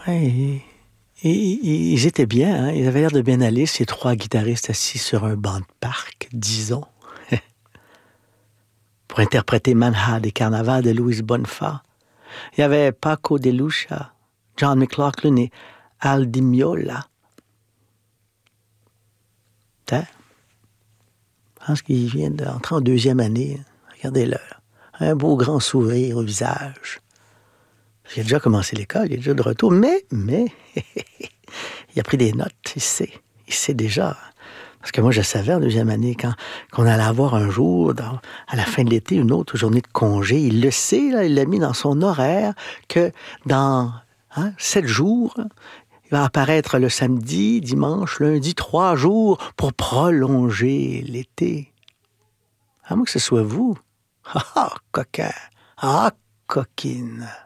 Ouais, ils étaient bien, hein? Ils avaient l'air de bien aller, ces 3 guitaristes assis sur un banc de parc, disons, pour interpréter Manha des carnavals de Luis Bonfa. Il y avait Paco de Lucia, John McLaughlin et Al Di Meola. Hein? Je pense qu'il vient d'entrer en 2e année. Regardez-le. Un beau grand sourire au visage. Il a déjà commencé l'école, il est déjà de retour, mais, il a pris des notes, il sait déjà. Parce que moi, je savais en 2e année, qu'on allait avoir un jour, à la fin de l'été, une autre journée de congé. Il le sait, là, il l'a mis dans son horaire, que dans 7 jours, il va apparaître le samedi, dimanche, lundi, 3 jours pour prolonger l'été. À moins que ce soit vous. Ah, coquin. Ah, coquine.